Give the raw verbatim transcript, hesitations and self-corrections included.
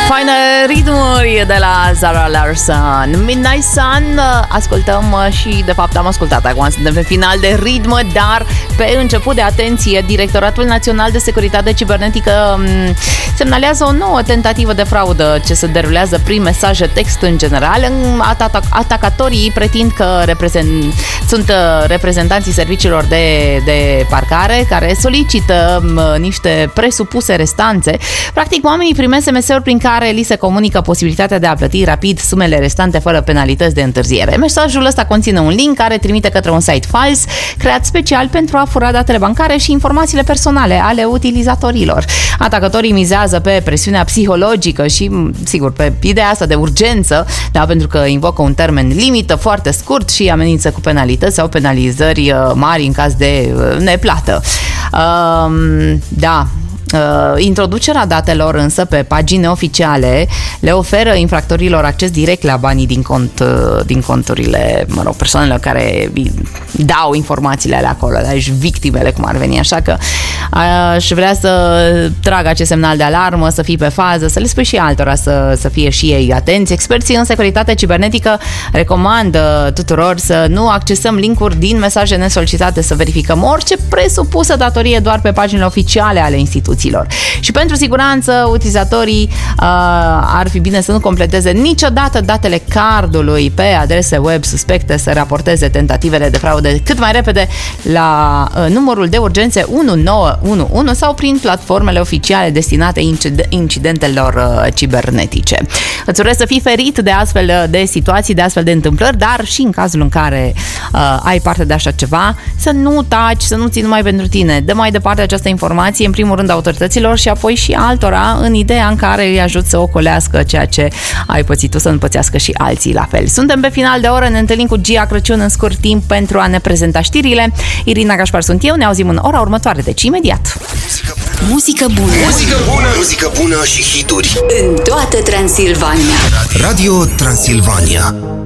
Faine ritmuri de la Zara Larsson. Midnight Sun ascultăm și de fapt am ascultat. Acum suntem pe final de ritm, dar pe început de atenție, Directoratul Național de Securitate Cibernetică semnalează o nouă tentativă de fraudă ce se derulează prin mesaje text în general. Atacatorii pretind că reprezent, sunt reprezentanții serviciilor de, de parcare care solicită niște presupuse restanțe. Practic, oamenii primesc S M S-uri prin care li se comunică posibilitatea de a plăti rapid sumele restante fără penalități de întârziere. Mesajul ăsta conține un link care trimite către un site fals creat special pentru a fura datele bancare și informațiile personale ale utilizatorilor. Atacatorii mizează pe presiunea psihologică și, sigur, pe ideea asta de urgență, da, pentru că invocă un termen limită foarte scurt și amenință cu penalități sau penalizări mari în caz de neplată. Um, da, Uh, introducerea datelor însă pe pagini oficiale le oferă infractorilor acces direct la banii din cont, uh, din conturile, mă rog, persoanelor care dau informațiile alea acolo, deci victimele, cum ar veni, așa că aș vrea să trag acest semnal de alarmă, să fii pe fază, să le spui și altora să, să fie și ei atenți. Experții în securitate cibernetică recomandă tuturor să nu accesăm linkuri din mesaje nesolicitate, să verificăm orice presupusă datorie doar pe paginile oficiale ale instituției. Și pentru siguranță, utilizatorii uh, ar fi bine să nu completeze niciodată datele cardului pe adrese web suspecte, să raporteze tentativele de fraude cât mai repede la uh, numărul de urgențe unu nouă unu unu sau prin platformele oficiale destinate incid- incidentelor uh, cibernetice. Îți urez să fii ferit de astfel de situații, de astfel de întâmplări, dar și în cazul în care uh, ai parte de așa ceva, să nu taci, să nu ții numai pentru tine. Dă mai departe această informație, în primul rând, autorităților și apoi și altora, în ideea în care îi ajut să ocolească ceea ce ai pățit tu, să nu pățească și alții la fel. Suntem pe final de oră, ne întâlnim cu Gia Crăciun în scurt timp pentru a ne prezenta știrile. Irina Gașpar sunt eu, ne auzim în ora următoare, deci imediat. Muzică bună. Muzică bună. Muzică bună și hituri în toată Transilvania. Radio Transilvania.